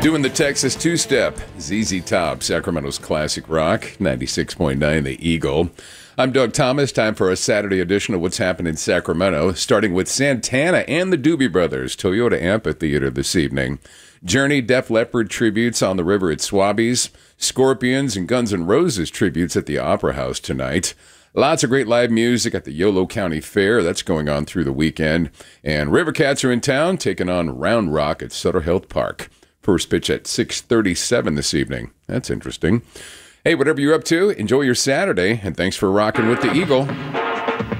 Doing the Texas two-step, ZZ Top, Sacramento's classic rock, 96.9 The Eagle. I'm Doug Thomas. Time for a Saturday edition of What's Happened in Sacramento, starting with Santana and the Doobie Brothers, Toyota Amphitheater this evening. Journey, Def Leppard tributes on the river at Swabbies, Scorpions and Guns N' Roses tributes at the Opera House tonight. Lots of great live music at the Yolo County Fair. That's going on through the weekend. And Rivercats are in town, taking on Round Rock at Sutter Health Park. First pitch at 6:37 this evening. That's interesting. Hey, whatever you're up to, enjoy your Saturday, and thanks for rocking with the Eagle.